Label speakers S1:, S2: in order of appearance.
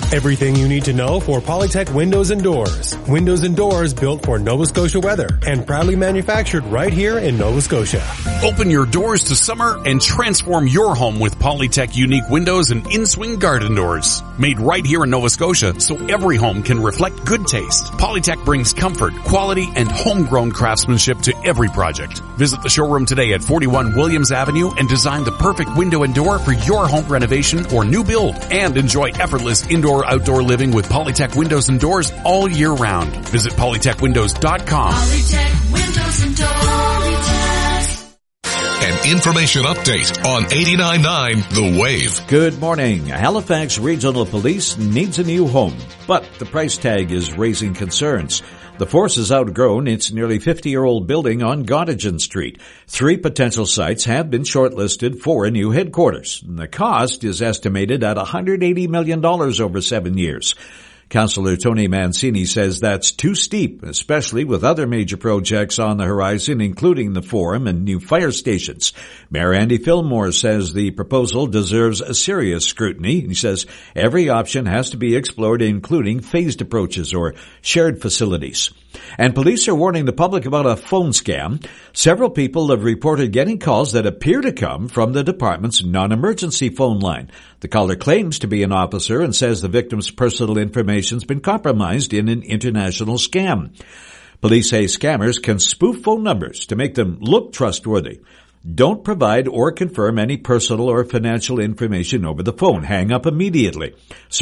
S1: Everything you need to know for Polytech Windows and Doors. Windows and doors built for Nova Scotia weather and proudly manufactured right here in Nova Scotia.
S2: Open your doors to summer and transform your home with Polytech unique windows and in-swing garden doors. Made right here in Nova Scotia so every home can reflect good taste. Polytech brings comfort, quality, and homegrown craftsmanship to every project. Visit the showroom today at 41 Williams Avenue and design the perfect window and door for your home renovation or new build. And enjoy effortless indoor-outdoor living with Polytech Windows and Doors all year round. Visit polytechwindows.com.
S3: Polytech Windows and Doors.
S4: An information update on 89.9 The Wave.
S5: Good morning. Halifax Regional Police needs a new home, but the price tag is raising concerns. The force has outgrown its nearly 50-year-old building on Gottingen Street. 3 potential sites have been shortlisted for a new headquarters. The cost is estimated at $180 million over 7 years. Councillor Tony Mancini says that's too steep, especially with other major projects on the horizon, including the Forum and new fire stations. Mayor Andy Fillmore says the proposal deserves a serious scrutiny. He says every option has to be explored, including phased approaches or shared facilities. And police are warning the public about a phone scam. Several people have reported getting calls that appear to come from the department's non-emergency phone line. The caller claims to be an officer and says the victim's personal information has been compromised in an international scam. Police say scammers can spoof phone numbers to make them look trustworthy. Don't provide or confirm any personal or financial information over the phone. Hang up immediately.